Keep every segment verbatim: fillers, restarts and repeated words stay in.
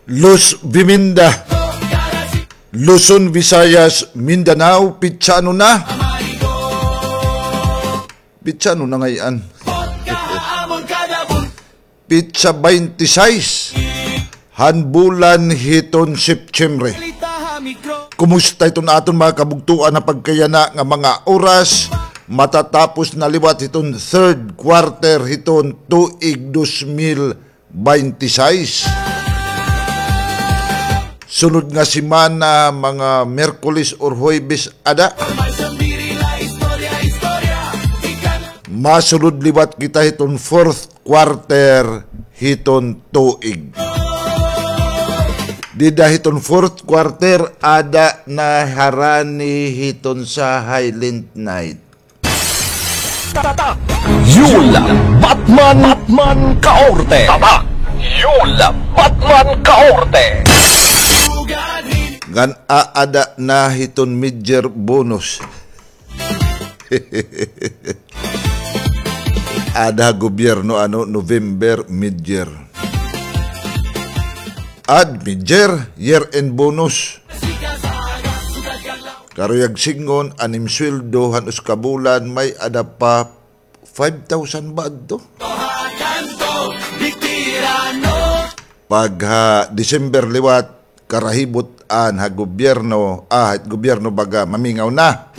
Luz Biminda, Luzon, Visayas, Mindanao, Pitsano na. Pitsano na ngayon. Pitsa twenty-six, Hanbulan, Hiton, Septembre. Kumusta ito na aton mga kabugtuan na pagkayana nga mga oras matatapos na liwat hiton third quarter hiton tuig twenty twenty-six. Sunod nga simana mga Merkulis or Huwebes ada. Masunod liwat kita hiton fourth quarter hiton tuig. Dida hiton fourth quarter ada na harani hiton sa Highland Night. Tatak Yula Batman Batman Kaorte. Tatak Yula Batman Kaorte. Gan aada na hiton mid-year bonus. Ada gobyerno ano November mid-year. Ad mid-year year-end bonus. Karuyag singon anim sweldo hanus kabulan may ada pa five thousand ba adto? Pag ha, December liwat karahibot an ha gobyerno ah gobyerno baga mamingaw na.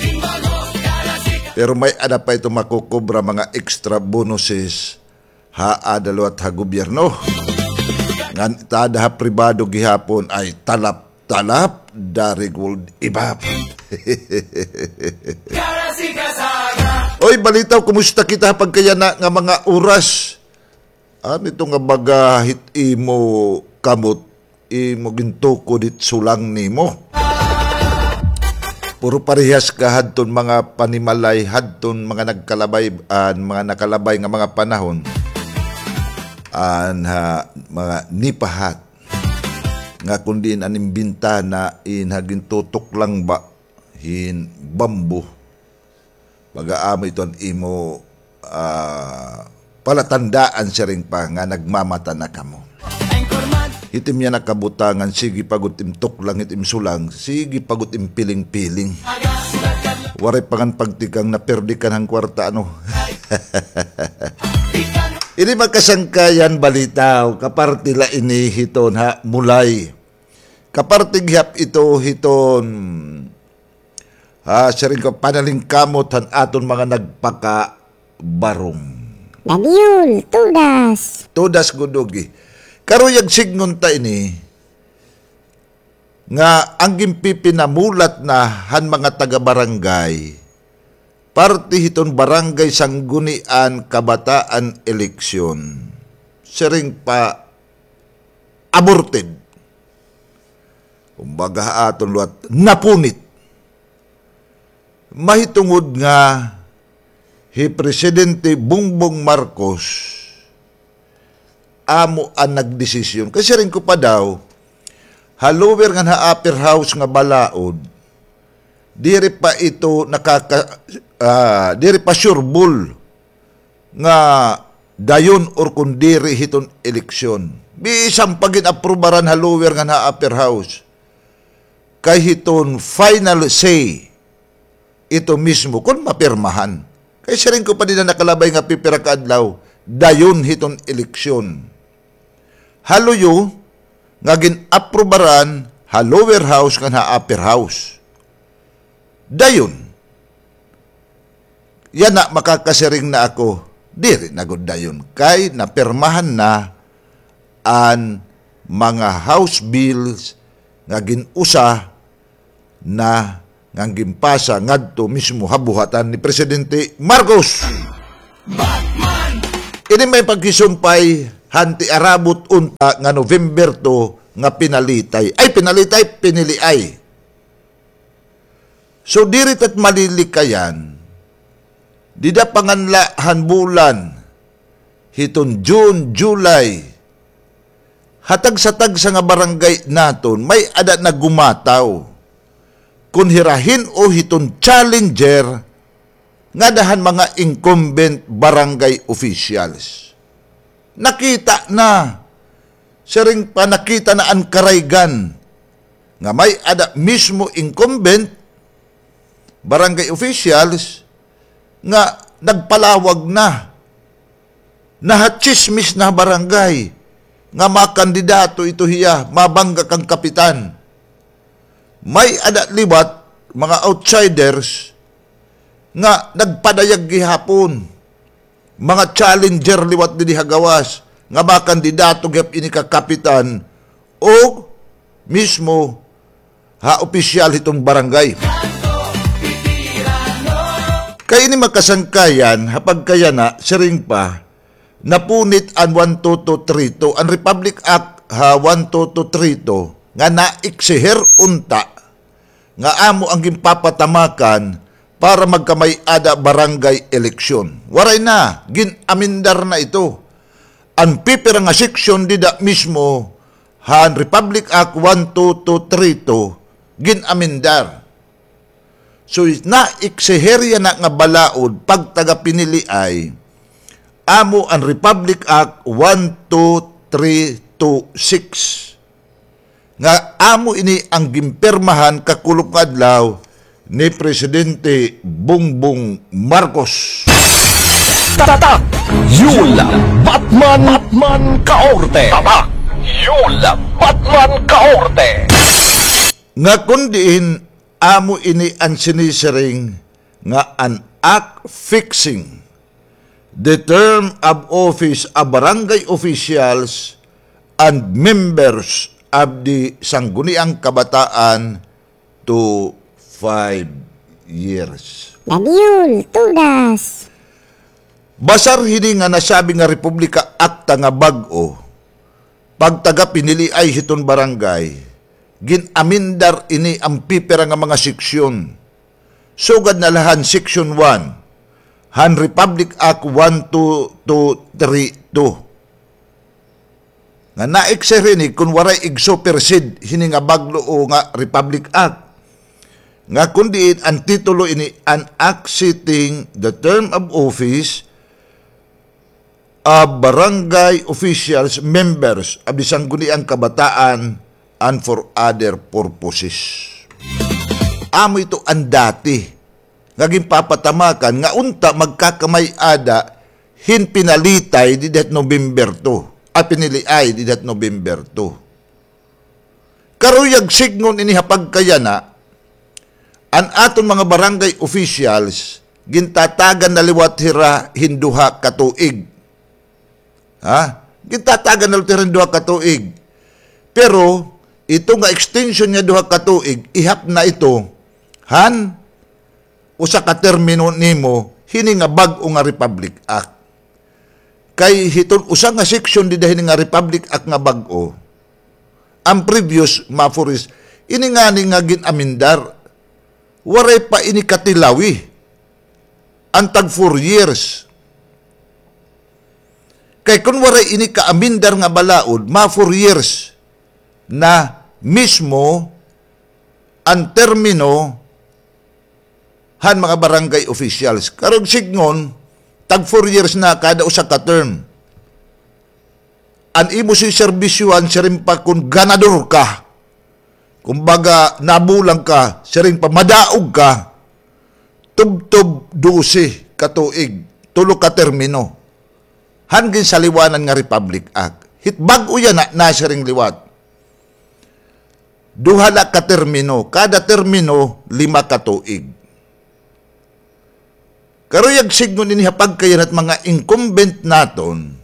Pero may ada pa ito makukubra mga extra bonuses ha adalot ha gobyerno. Ngan tada ha pribado gihapon ay talap-talap dari gold ibab. Oy balitaw kumusta kita pagkayana nga mga oras? Ano ito nga baga hit imo kamot imo gintuko dit sulang nimo. Puro parehas ka hadton mga panimalay hadton mga nagkalabay an mga nakalabay nga mga panahon an ha, mga nipahat nga kundi anim bintana in hagin tutok lang ba hin bambu pag-aamo ito ang imo uh, palatandaan siya rin pa nga nagmamata na kamo. Itim yan nakabutangan, sige pagod imtok lang itim sulang, sige pagod impiling-piling. Waray pangan pagtikang naperdikan ang kwarta ano. Ini magkasangkayan balitaw, kapartila ini hiton ha, mulay. Kapartighap ito hiton, ha, siya rin ko panaling kamot han aton mga nagpaka barong. Daniel, tudas. Tudas gudugi. Karuyag signon ta ini, nga ang gimpipinamulat na han mga taga-barangay, parte hiton barangay sanggunian kabataan eleksyon. Sering pa aborted. Kumbaga aton luat napunit. Mahitungod nga hi Presidente Bongbong Marcos amo ang nagdesisyon. Kasi rin ko pa daw halover nga na upper house nga balaod diri pa ito nakaka uh, diri pa sureball nga dayon or kundiri hiton eleksyon. Bisang pagin aprobaran halover nga na upper house kay hiton final say ito mismo kung mapirmahan. Kay siya rin ko pa din na nakalabay nga pipira kaadlaw dayon hiton eleksyon. Haluyo nga gin-aprobaran ha lower house nga ha upper house. Dayon. Yan na makakasiring na ako. Diri na gud dayon. Kay napirmahan na an mga house bills nga ginusa na nga gimpasa ngadto mismo habuhatan ni Presidente Marcos. Batman! Ini may pagkisumpay hanti arabot unta nga November two nga pinalitay. Ay pinalitay piniliay. So diri tat malilikayan. Dida panganla hanbulan hiton June, July. Hatag sa tag sa nga barangay naton may ada na gumataw. Kung hirahin o hiton challenger nga dahan mga incumbent barangay officials. Nakita na Siring pa nakita na ang karaygan nga may ada mismo incumbent barangay officials nga nagpalawag na nahatsismis na barangay nga makandidato ito hiya mabangga kang kapitan. May ada liwat mga outsiders nga nagpadayag gihapon mga challenger liwat din hagawas nga makandidato gyap ini ka kapitan o mismo ha opisyal itong barangay. Kaya ini makasangkayan, hapag kaya na, siring pa, napunit ang one two two three two, ang Republic Act ha one two two three two, nga naiksiher unta, nga amo ang gimpapatamakan para magkamay ada barangay eleksyon. Waray na, ginamindar na ito. Ang pipira nga seksyon dida mismo, han Republic Act one two two three two, ginamindar. So, na-ikseherya na nga balaod pag taga-pinili ay amo ang Republic Act one two three two six. Nga amo ini ang gimpirmahan kakulong adlaw ni Presidente Bongbong Marcos. Tatak! Yula! Batman! Batman Kaorte! Tatak! Yula! Batman Kaorte! Nga kundiin amo ini ang sinisiring nga an act fixing the term of office of barangay officials and members of the Sangguniang Kabataan to five years. Daniel, tudas. Basar hini nga nasabi nga Republika Akta nga bag-o, pag taga pinili ay hiton barangay, ginamindar ini ang pipera nga mga seksyon. Sugad na lahan Section one, Han Republic Act one two two three two. Nga naikserini kung waray ig-supersede hini nga baglo o nga Republic Act. Nga kundi ang titulo ini an act setting the term of office of barangay officials, members of the Sangguniang Kabataan and for other purposes. Amo ito ang dati. Ngaging papatamakan, nga unta magkakamay ada, hin pinalitay di dat November two. A piniliay di dat November two. Karuyag signon ini hapag kaya na, an aton mga barangay officials, gintatagan na liwat hira hinduha katuig. Ha? Gintatagan na liwat hira hinduha katuig. Pero, ito nga extension niya duha ka tuig, ihap na ito, han, usa ka termino nimo, hini nga bag-o nga Republic Act. Kay hiton usa nga section di dahil nga Republic Act nga bag-o, ang previous mafuris, ini nga ni nga ginamindar, waray pa ini katilawi, ang tag four years. Kay kung waray ini kaamindar nga balaod, ma four years, na mismo ang termino han mga barangay officials. Karong signon, tag four years na kada usa ka term. An imo si serbisyuhan siring pa kung ganador ka. Kumbaga nabulang ka, siring pa madaog ka, tub-tub dusi katuig, tulo ka termino. Hangin sa liwanan nga Republic Act. Hitbag-o yan na, na siring liwat. Duhala ka termino, kada termino lima ka tuig. Karuyag signon ini hapag kayan at mga incumbent naton,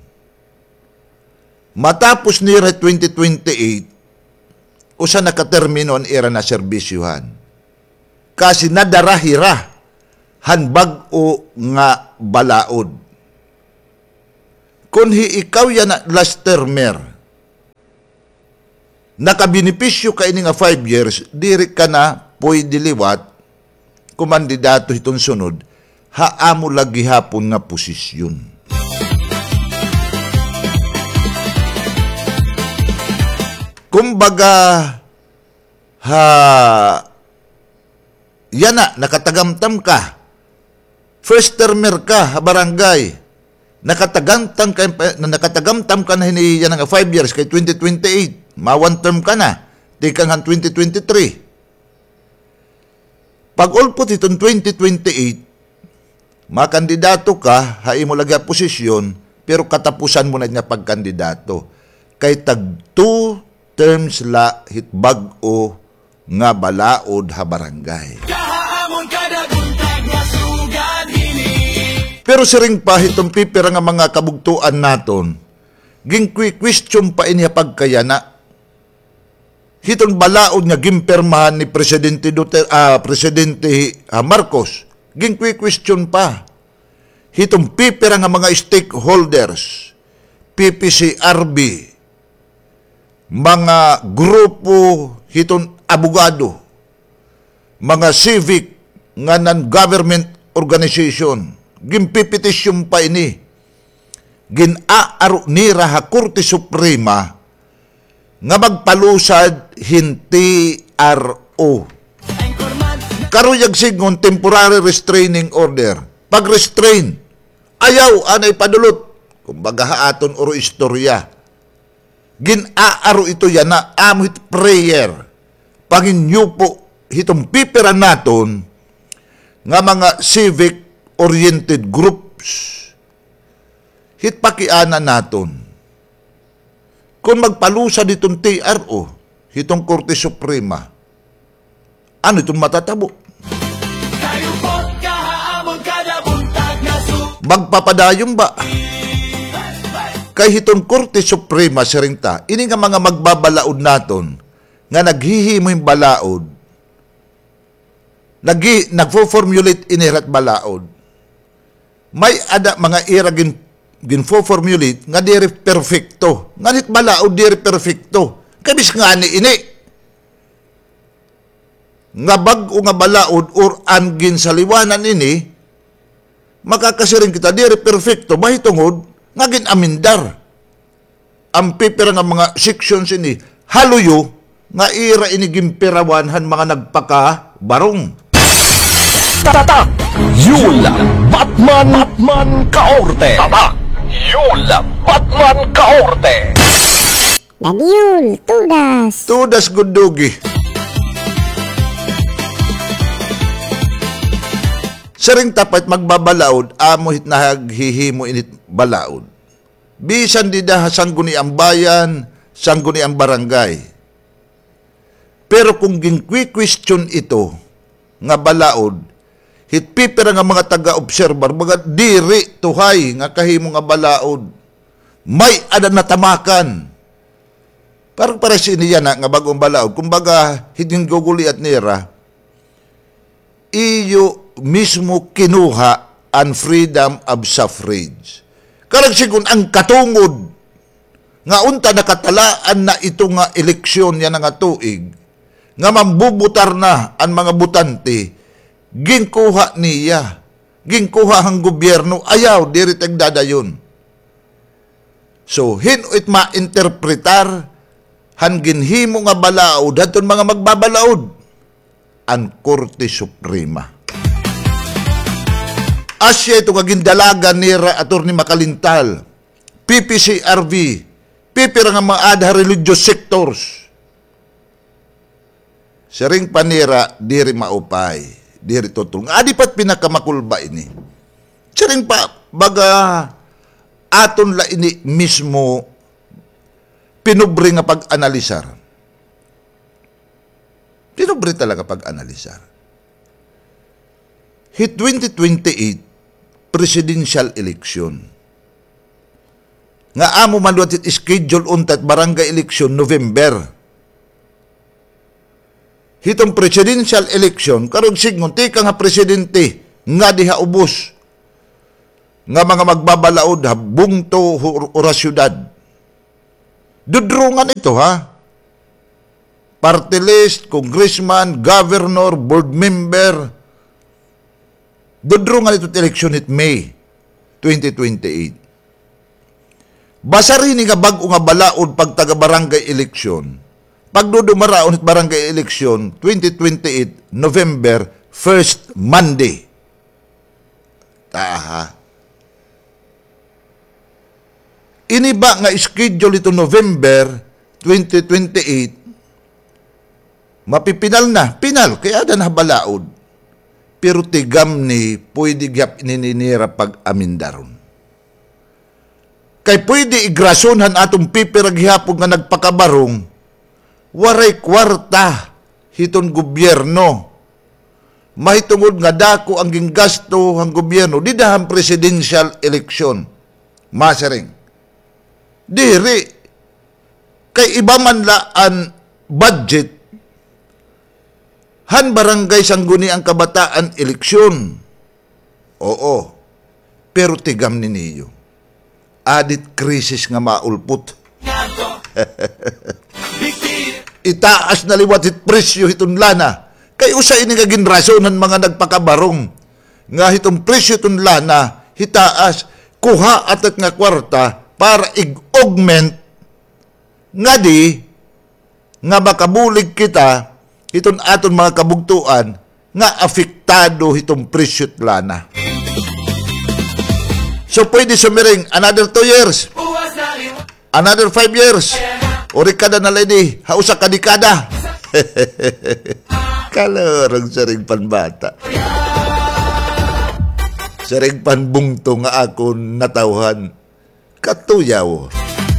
matapos nira twenty twenty-eight, usa na ka termino ang era na serbisyuhan. Kasi nadarahira hanbag o nga balaod. Kung hi ikaw yan na last termer, nakabinipisyo ka ini nga five years, diri ka na pwede liwat, kumandidato itong sunod, haamo lagi hapon nga posisyon. Kumbaga, ha, yan na, nakatagamtam ka, first termer ka, ha barangay, nakatagamtam ka, na nakatagamtam ka na hinihiya nga five years kay twenty twenty-eight. Ma one term ka na. Tikang han twenty twenty-three. Pag ulpot itong twenty twenty-eight, makandidato ka, hai mo lagi ang posisyon, pero katapusan mo na niya pagkandidato. Kay tag two terms la hit bag-o nga balaod ha barangay. Pero siring pa hitong pipira nga mga kabugtuan naton, ging question pa inya pagkayana. Hitong balaod nga gimpirmahan ni Presidente Duterte, ah, Presidente ah, Marcos, ging question pa. Hitong pipira nga mga stakeholders, P P C R B, mga grupo hitong abogado, mga civic nga non-government organization, gimpipetisyon pa ini, ginaaro ni Raha Korte Suprema nga magpalusad hinti R O. Karuyag sigon temporary restraining order. Pag-restrain, ayaw anay padulot. Kumbaga haaton oro istorya. Ginaaro ito yan na amit prayer. Panginyupo hitong pipiran naton nga mga civic-oriented groups. Hitpakiana naton. Kung magpalusa ditong T R O, hitong Korte Suprema, ano itong matatabo? Magpapadayong ba? Kay hitong Korte Suprema siringta, ini nga mga magbabalaod naton, nga naghihimo yung balaod, nagi, nagfo-formulate inirat balaod, may ada mga iragin ginfo-formulate nga diri perfecto. Nganit balaod diri perfecto. Kabis nga ni ini. Nga bag-o nga balaod or angin sa liwanan ini, makakasiring kita diri perfecto. Mahitungod, nga ginamindar. Ang pipira nga mga sections ini, haluyo, nga ira ini gimpirawanhan mga nagpaka barong. Tatak! Yula! Batman! Batman Kaorte! Tatak! Yula! Batman Kaorte! Dadyul, tudas. Tudas gudugi. Saring tapat magbabalaod, amo hit naghihimo init balaod. Bisan di da sangguni ang bayan, sangguni ang barangay. Pero kung ginkwi-question ito, nga balaod, hit pipira nga mga taga-observer, mga diri tuhay nga kahimo nga balaod, may ada natamakan. Parang para siniya na nga bagong balaod, kumbaga hiting guguli at nira, iyo mismo kinuha ang freedom of suffrage. Karang sigun ang katungod, nga unta nakatalaan na ito nga eleksyon yan nga tuig, nga mambubutar na ang mga butante, ginkuha niya, ginkuha ang gobyerno, ayaw, diri tagdadayon. So, hinuit ma-interpretar, han ginhimo nga balaod, haton mga magbabalaod, ang Korte Suprema. Asya ito nga gindalaga ni Atty. Makalintal, P P C R V, pipira nga mga adha religious sectors. Siring panira, diri maupay, diri tutulong. Adi pat pinakamakulba ini. Siring pa, baga, aton la ini mismo, pinubri nga pag-analisar. Pinubri talaga pag-analisar. Hit twenty twenty-eight, presidential election. Nga amo maluat it schedule untat barangay election November. Hitong presidential election, karong signgon, tika nga presidente, nga diha ubos, nga mga magbabalaod ha, bungto ora syudad. Dudrungan ito ha. Party list, congressman, governor, board member. Dudrungan ito election it May twenty twenty-eight. Basa rin nga bag-o nga balaod pag taga-barangay eleksyon. Pag dudumaraon it barangay eleksyon twenty twenty-eight, November first Monday. Taha. Ini ba nga schedule ito November twenty twenty-eight, mapipinal na, pinal, kaya da nabalaod. Pero tigam ni pwede gyap ininira pag amindaron. Kay pwede igrasonhan atong pipirag hapon nga nagpakabarong, waray kwarta hiton gobyerno. Mahitungod nga dako ang ginggasto ang gobyerno, di dahang presidential election. Masering. Diri, kay iba man laan budget, han barangay sangguni ang kabataan eleksyon. Oo, pero tigam ni niyo. Adit krisis nga maulpot. Itaas na liwat hit presyo hitun lana. Kay usa ini nga ginrasonan mga nagpakabarong. Nga hitong presyo hitun lana, hitaas, kuha atat nga kwarta para i-augment nga di nga makabulig kita hiton aton mga kabugtuan nga apektado hitong presyo lana. So, pwede sumiring another two years, another five years, o rekada na lady, hausa kadikada. Kalorong saring panbata. Saring panbungto nga ako natawhan. Katuyaw.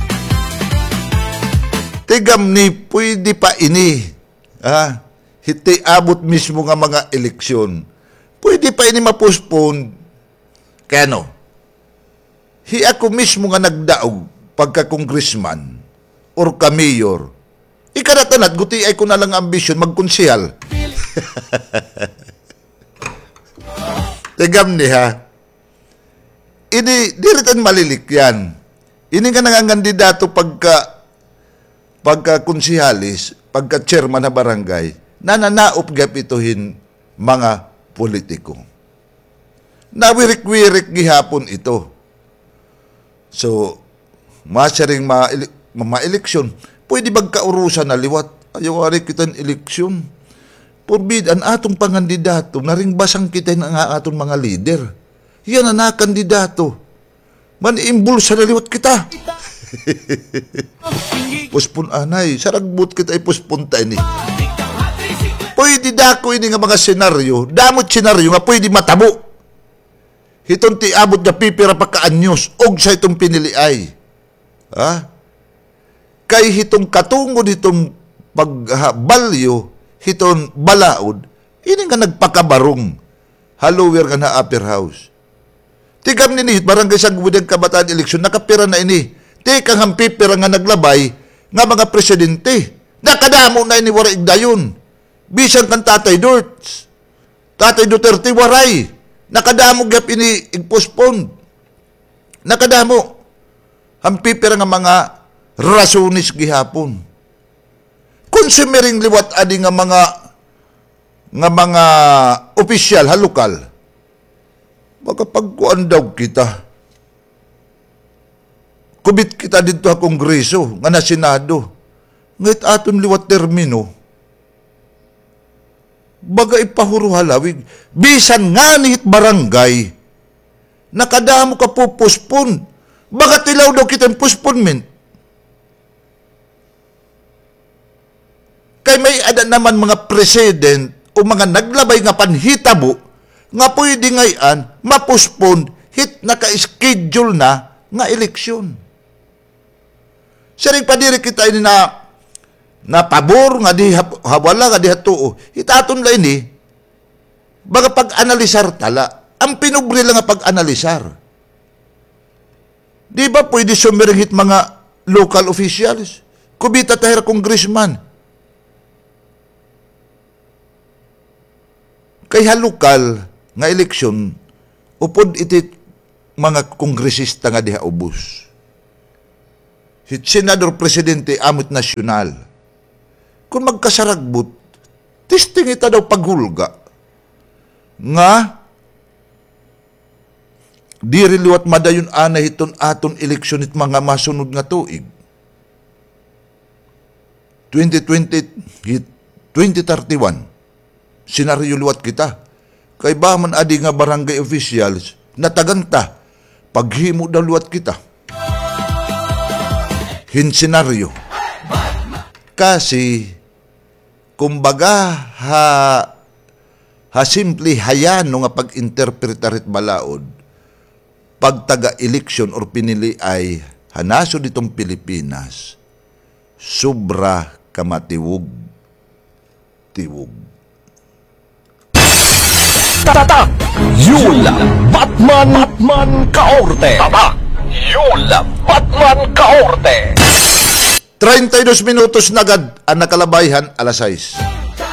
Tigam ni pwede pa ini. Ha? Hiti abot mismo nga mga eleksyon. Pwede pa ini mapospone. Kaya no? Hi ako mismo nga nagdaog pagka-congressman or ka-mayor. Ikaratanat, guti ay ko na lang ambisyon magkonsihal. Tigam ni ha. Ini, diritan malilik yan. Ini nga nangangandidato pagka pagka-konsihalis, pagka-chairman na barangay, nananaop gapituhin mga politiko. Nawirik-wirik gihapon ito. So, masaring ma-eleksyon, pwede bang kaurusan na liwat? Ayaw ari kitang eleksyon. Purbid, ang atong pangandidato, naring basang kita ng atong mga leader. Yan ang nakandidato. Man-imbulsa na liwat kita. Puspun anay, saragbut kita ay puspun tayo ni. Pwede dako ini nga mga senaryo, damot senaryo nga pwede matabo. Hiton ti abot nga pipira pa kaanyos, og sa itong piniliay. Ha? Kay hitong katungod hitong pagbalyo, hiton balaod, ini nga nagpakabarong. Halower nga na upper house. Tigam nini, barangay sa gubudang kabataan eleksyon, nakapira na ini. Tikang ang pipira nga naglabay, nga mga presidente. Nakadamo na ini wara igdayon. Bisan kan Tatay Durts. Tatay Duterte waray. Nakadamo gap ini i-postpone. Nakadamo. Ang pipira nga mga rasunis gihapon. Konsumiring liwat adi nga mga nga mga opisyal ha lokal. Magapagkuan daw kita. Kubit kita dito sa Kongreso nga na Senado. Ngayit aton liwat termino. Baga ipahuro halawig. Bisan nga nihit barangay, nakadamo ka po puspon. Baga tilaw daw kitang postponement. Kay may ada naman mga president o mga naglabay nga panhitabo nga pwede ngayon mapospon hit naka-schedule na nga eleksyon. Saring padiri kita ini na na pabor nga di hawala nga di hatuo. Itaton la ini baga pag-analisar tala. Ang pinubri lang nga pag-analisar. Di ba pwede sumirihit mga local officials? Kubita tahir congressman. Kaya lokal nga eleksyon, upod iti mga kongresista nga diha ubos. Si Senador Presidente amot nasyonal. Kung magkasaragbot, testing ita daw paghulga. Nga, di riliwat madayon ana hiton aton eleksyon it mga masunod nga tuig. twenty twenty, twenty thirty-one, senaryo liwat kita. Kay ba man adi nga barangay officials, nataganta, paghimo daw liwat kita. hinsenaryo. Kasi, kumbaga, ha, ha simple hayano nga pag-interpretarit balaod, pag taga-eleksyon or pinili ay hanaso ditong Pilipinas, sobra kamatiwog. Tiwog. Tatak! Yula! Batman! Batman Kaorte! Tatak! Yula! Batman Kaorte! treinta y dos minutos na agad ang nakalabayhan alas sais.